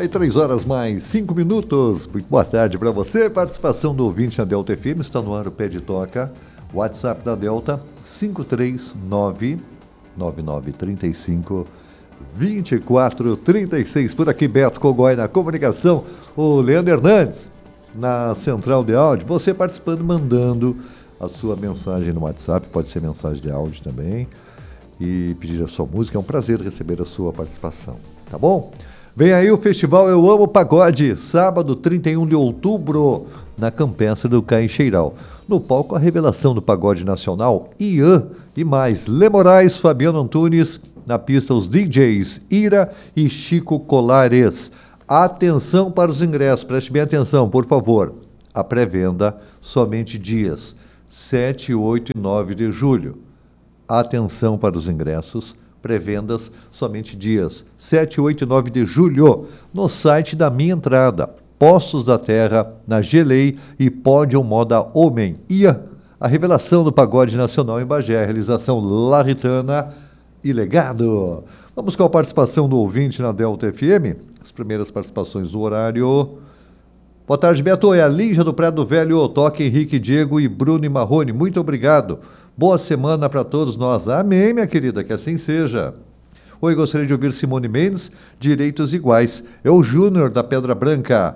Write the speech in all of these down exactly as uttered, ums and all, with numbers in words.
Aí, três horas mais cinco minutos. Muito boa tarde para você. Participação do ouvinte na Delta F M. Está no ar o Pé de Toca. WhatsApp da Delta, cinco três nove, nove nove três cinco, dois quatro três seis. Por aqui, Beto Cogói na comunicação. O Leandro Hernandes na central de áudio. Você participando, mandando a sua mensagem no WhatsApp. Pode ser mensagem de áudio também. E pedir a sua música. É um prazer receber a sua participação. Tá bom? Vem aí o festival Eu Amo Pagode, sábado trinta e um de outubro, na Campestre do Caixeiral. No palco, a revelação do pagode nacional, Ian e mais, Lê Moraes, Fabiano Antunes, na pista os D Js Ira e Chico Colares. Atenção para os ingressos, preste bem atenção, por favor. A pré-venda, somente dias sete, oito e nove de julho. Atenção para os ingressos. Pré-vendas somente dias sete, oito e nove de julho, no site da Minha Entrada, Poços da Terra, na Gelei e Pódio Moda Homem. E a, a revelação do pagode nacional em Bagé, a realização Laritana e Legado. Vamos com a participação do ouvinte na Delta F M, as primeiras participações do horário. Boa tarde, Beto, é a Lígia do Prado Velho, toque Henrique Diego e Bruno e Marrone, muito obrigado. Boa semana para todos nós. Amém, minha querida, que assim seja. Oi, gostaria de ouvir Simone Mendes, Direitos Iguais. É o Júnior da Pedra Branca.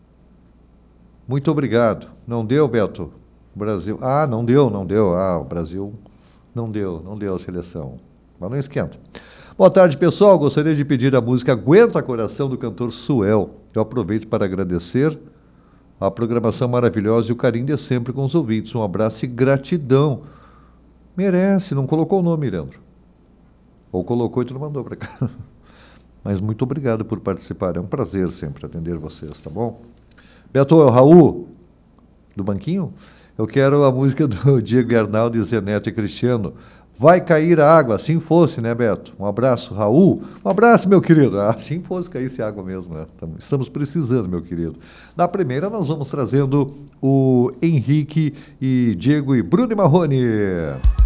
Muito obrigado. Não deu, Beto? Brasil. Ah, não deu, não deu. Ah, o Brasil não deu, não deu a seleção. Mas não esquenta. Boa tarde, pessoal. Gostaria de pedir a música Aguenta Coração do cantor Suel. Eu aproveito para agradecer a programação maravilhosa e o carinho de sempre com os ouvintes. Um abraço e gratidão. Merece, não colocou o nome, Leandro. Ou colocou e tu não mandou para cá. Mas muito obrigado por participar. É um prazer sempre atender vocês, tá bom? Beto, é o Raul, do Banquinho? Eu quero a música do Diego Arnaldo e Zé Neto e Cristiano. Vai cair a água, assim fosse, né, Beto? Um abraço, Raul. Um abraço, meu querido. Ah, assim fosse, caísse água mesmo, né? Estamos precisando, meu querido. Na primeira, nós vamos trazendo o Henrique e Diego e Bruno e Marrone.